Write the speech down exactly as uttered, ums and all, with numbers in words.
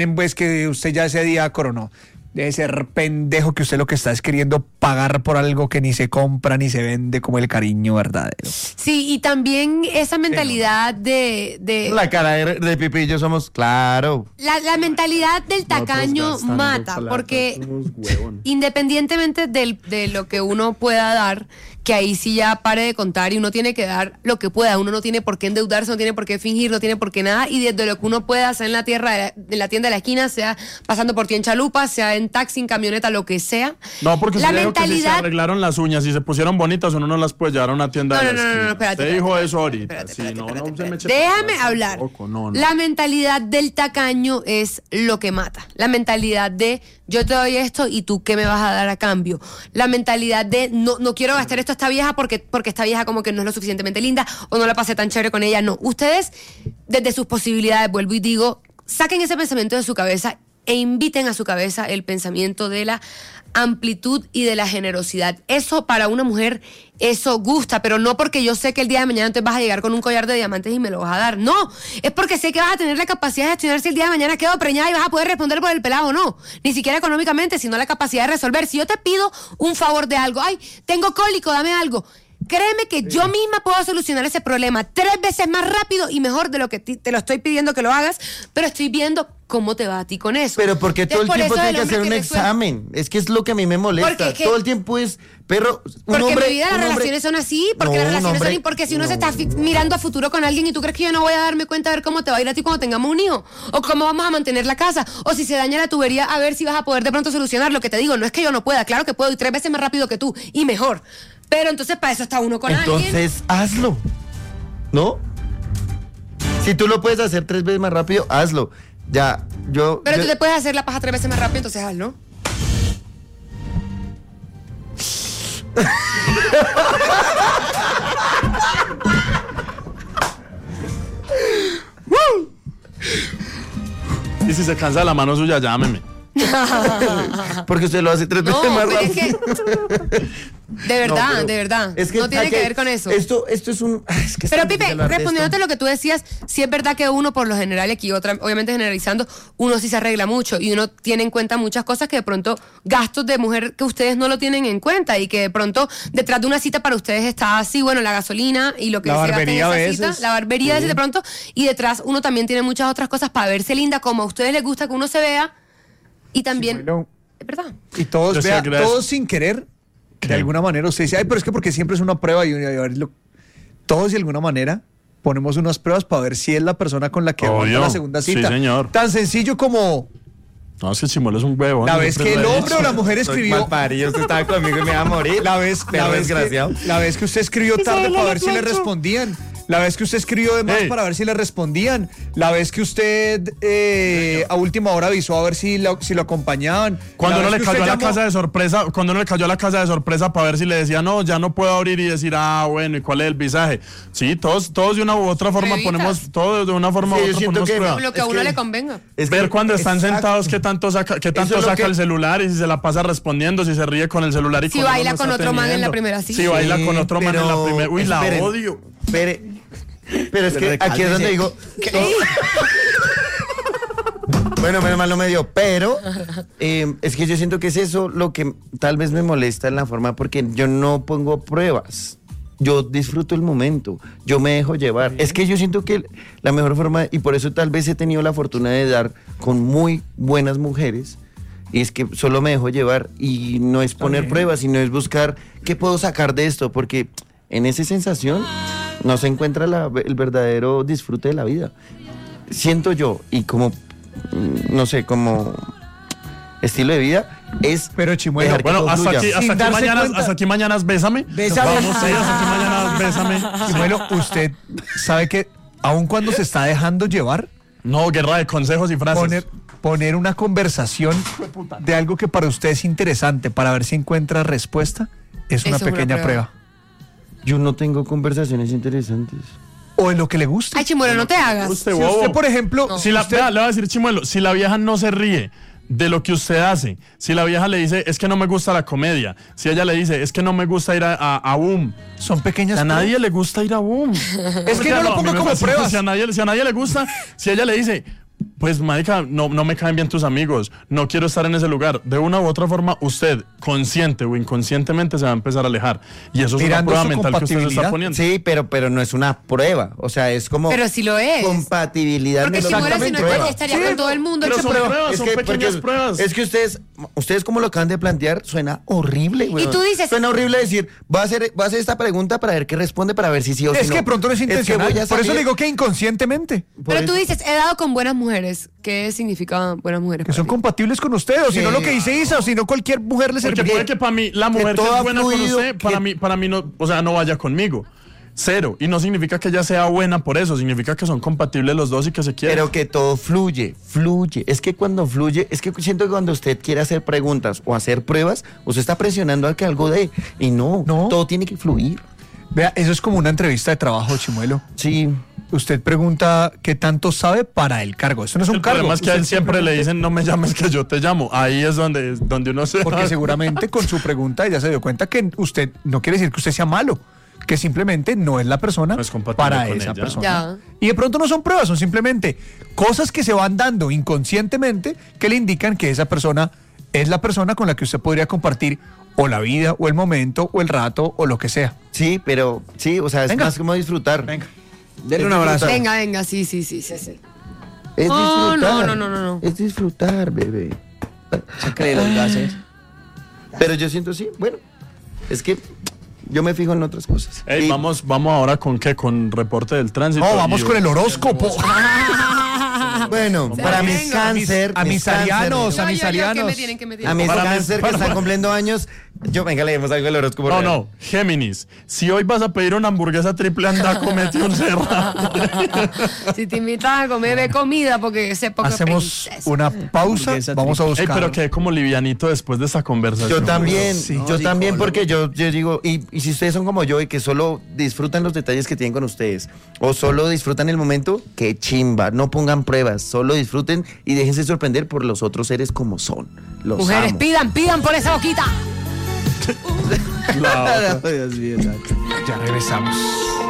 Pues que usted ya ese día coronó. Debe ser pendejo que usted lo que está es queriendo pagar por algo que ni se compra ni se vende como el cariño verdadero. Sí, y también esa mentalidad de... de La cara de, de Pipi y yo somos, claro. La, la mentalidad del tacaño mata, plata, porque independientemente del, de lo que uno pueda dar, que ahí sí ya pare de contar y uno tiene que dar lo que pueda. Uno no tiene por qué endeudarse, no tiene por qué fingir, no tiene por qué nada. Y desde lo que uno pueda hacer en la tierra, de la, en la tienda de la esquina, sea pasando por ti en chalupa, sea en taxi, en camioneta, lo que sea. No, porque la se mentalidad... dijo que si se arreglaron las uñas y se pusieron bonitas, uno no las puede llevar a una tienda no, de la no, no, esquina. no, no, espérate. Usted dijo espérate, eso ahorita. Espérate, sí, espérate, no, espérate, no, se me eche Déjame para hablar. tampoco, no, no. La mentalidad del tacaño es lo que mata. La mentalidad de yo te doy esto y tú qué me vas a dar a cambio. La mentalidad de no, no quiero gastar esto a esta vieja porque, porque esta vieja como que no es lo suficientemente linda o no la pasé tan chévere con ella. No, ustedes desde sus posibilidades, vuelvo y digo, saquen ese pensamiento de su cabeza e inviten a su cabeza el pensamiento de la amplitud y de la generosidad. Eso para una mujer, eso gusta, pero no porque yo sé que el día de mañana te vas a llegar con un collar de diamantes y me lo vas a dar. No, es porque sé que vas a tener la capacidad de gestionar si el día de mañana quedo preñada y vas a poder responder por el pelado o no. Ni siquiera económicamente, sino la capacidad de resolver. Si yo te pido un favor de algo, ay, tengo cólico, dame algo. Créeme que yo misma puedo solucionar ese problema tres veces más rápido y mejor de lo que te lo estoy pidiendo que lo hagas, pero estoy viendo cómo te va a ti con eso. Pero porque todo el por tiempo eso tiene que el hombre hacer un que examen. Es que es lo que a mí me molesta. Porque que- Todo el tiempo es, perro, un Porque hombre... en mi vida las un hombre- relaciones son así, porque No, las un relaciones hombre- son así, porque si uno no. se está fi- mirando a futuro con alguien y tú crees que yo no voy a darme cuenta a ver cómo te va a ir a ti cuando tengamos un hijo, o cómo vamos a mantener la casa, o si se daña la tubería, a ver si vas a poder de pronto solucionar. Lo que te digo, no es que yo no pueda, claro que puedo y tres veces más rápido que tú, y mejor. Pero entonces para eso está uno con alguien. Entonces, hazlo. ¿No? Si tú lo puedes hacer tres veces más rápido, hazlo. Ya, yo... Pero yo- tú te puedes hacer la paja tres veces más rápido, entonces hazlo. Y si se cansa la mano suya, llámeme. Porque usted lo hace tres No, veces más pero es rápido. que... De verdad, No, pero de verdad. es que no tiene hay que ver con eso. Esto, esto es un... es que es Pero tan Pipe, difícil hablar de respondiéndote esto. lo que tú decías, sí es verdad que uno por lo general, y aquí otra, obviamente generalizando, uno sí se arregla mucho y uno tiene en cuenta muchas cosas que de pronto, gastos de mujer que ustedes no lo tienen en cuenta y que de pronto detrás de una cita para ustedes está así, bueno, la gasolina y lo que La se gasta en barbería esa a veces. cita, la barbería Sí. de pronto, y detrás uno también tiene muchas otras cosas para verse linda, como a ustedes les gusta que uno se vea y también... Sí, bueno. Es verdad. Y todos, Yo sé, vea, gracias. todos sin querer, ¿Qué? de alguna manera usted dice, ay, pero es que porque siempre es una prueba y, y a ver, lo- todos de alguna manera ponemos unas pruebas para ver si es la persona con la que Obvio. aguanta la segunda Sí, cita. señor. Tan sencillo como No, es que Chimuelo es un huevo. la ¿no? vez Siempre que el lo he hombre o dicho. la mujer Soy escribió, malparido, usted estaba conmigo y me iba a morir. la vez, la Perro vez, desgraciado. que, la vez que usted escribió tarde para ver si le respondían, la vez que usted escribió de más Hey. para ver si le respondían, la vez que usted eh, a última hora avisó a ver si lo, si lo acompañaban. Cuando la uno vez le que cayó a usted la llamó- casa de sorpresa, cuando uno le cayó a la casa de sorpresa para ver si le decía, no, ya no puedo abrir y decir, ah, bueno, ¿y cuál es el visaje? Sí, todos, todos de una u otra forma Pruebitas. ponemos, todos de una forma Sí, u yo otra siento ponemos que- prueba. Lo que Es a uno que- le convenga. Es que- Ver cuando están exacto. sentados qué tanto saca, qué tanto es lo saca que- el celular y si se la pasa respondiendo, si se ríe con el celular y Si con uno baila no con está otro man en la teniendo. primera cita. Si baila Sí, con otro man en la pero- primera. Uy, la esperen, odio. Pero, pero es que aquí es donde digo... Bueno, menos mal no me dio, pero eh, es que yo siento que es eso lo que tal vez me molesta en la forma, porque yo no pongo pruebas. Yo disfruto el momento, yo me dejo llevar. Es que yo siento que la mejor forma, y por eso tal vez he tenido la fortuna de dar con muy buenas mujeres, y es que solo me dejo llevar y no es poner pruebas, sino es buscar qué puedo sacar de esto, porque en esa sensación no se encuentra la- el verdadero disfrute de la vida. Siento yo, y como, mm, no sé, como estilo de vida, es Pero Chimuelo, dejar que Bueno, todo hasta fluya. aquí, hasta Sin aquí darse mañanas, cuenta. hasta aquí mañanas bésame. Bésame. Vamos a ir hasta aquí mañanas bésame. Chimuelo, usted sabe que aun cuando se está dejando llevar, No, guerra de consejos y frases. poner, poner una conversación de algo que para usted es interesante para ver si encuentra respuesta es una Eso es una pequeña prueba. prueba. Yo no tengo conversaciones interesantes. O en lo que le gusta. Ay, Chimuelo, no te hagas. Usted, Si bobo. usted, por ejemplo, No. Si la, usted- vea, le voy a decir, Chimuelo, si la vieja no se ríe de lo que usted hace, si la vieja le dice, es que no me gusta la comedia, si ella le dice, es que no me gusta ir a, a, a Boom, son pequeñas a nadie pruebas. le gusta ir a Boom. Es que no lo a mí ponga me como fascina. pruebas. Si a, nadie, si a nadie le gusta, si ella le dice, pues marica, no, no me caen bien tus amigos, no quiero estar en ese lugar. De una u otra forma, usted, consciente o inconscientemente, se va a empezar a alejar. Y eso es Mirando una prueba su mental que usted se está compatibilidad. poniendo. Sí, pero, pero no es una prueba. O sea, es como. Pero sí lo es. Compatibilidad. Porque no si es fuera, si no exactamente estaría, prueba. estaría Sí, con todo el mundo pero hecho son prueba. pruebas, Es son que, pequeñas porque- pruebas. es que ustedes, ustedes como lo acaban de plantear, suena horrible, güey. Y tú dices- Suena horrible decir, voy a hacer, voy a hacer esta pregunta para ver qué responde, para ver si sí o si Es no. que de pronto no es que intencional. voy a Por eso salir- digo que inconscientemente. por Pero eso- tú dices, he dado con buenas mujeres. ¿Qué significa buenas mujeres? Que para son ti? compatibles con usted, o si no Sí. lo que dice Isa, o si no cualquier mujer le Porque serviría. puede que para mí, la mujer que, todo es ha buena con fluido, usted, para que- mí, para mí no, o sea, no vaya conmigo. Cero. Y no significa que ella sea buena por eso, significa que son compatibles los dos y que se quieren. Pero que todo fluye, fluye. Es que cuando fluye, es que siento que cuando usted quiere hacer preguntas o hacer pruebas, usted está presionando a que algo dé. Y no, No. todo tiene que fluir. Vea, eso es como una entrevista de trabajo, Chimuelo. Sí. Usted pregunta qué tanto sabe para el cargo. Eso no es un el cargo. problema es que a él Usted siempre le simplemente- dicen, no me llames que yo te llamo. Ahí es donde, donde uno se... Porque seguramente con su pregunta ella se dio cuenta que usted no quiere decir que usted sea malo, que simplemente no es la persona No es compatible para con esa ella. persona. Ya. Y de pronto no son pruebas, son simplemente cosas que se van dando inconscientemente que le indican que esa persona es la persona con la que usted podría compartir o la vida, o el momento, o el rato, o lo que sea. Sí, pero sí, o sea, es Venga. más como disfrutar. Venga. Denle un abrazo. Venga, venga, sí, sí, sí, sí, sí. Es No, disfrutar. no, no, no, no. Es disfrutar, bebé. Se cree los gases. Pero yo siento sí, bueno, es que yo me fijo en otras cosas. Ey, Y- vamos, vamos ahora con qué, con reporte del tránsito. No, vamos Y- con el horóscopo. Bueno, Se para venga. mis cáncer, A mis arianos, No, a yo, mis yo, ¿qué me arianos. tienen, qué me a tienen? mis Para mis- cáncer que para- están cumpliendo años, yo, venga, leemos algo del horóscopo. No, real. no, Géminis. Si hoy vas a pedir una hamburguesa triple, anda, comete un cerrado. Si te invitan a comer, ve comida porque sé poco Hacemos princesa. una pausa, Hamburguesa vamos a Ey, buscar. pero quedé como livianito después de esta conversación. Yo también, Sí. yo No, también, psicólogo. porque yo, yo digo, y, y si ustedes son como yo y que solo disfrutan los detalles que tienen con ustedes, o solo disfrutan el momento, qué chimba, no pongan pruebas, solo disfruten y déjense sorprender por los otros seres como son. Los Mujeres, amo. pidan, pidan por esa boquita. La otra. Dios mío, santo. Ya regresamos.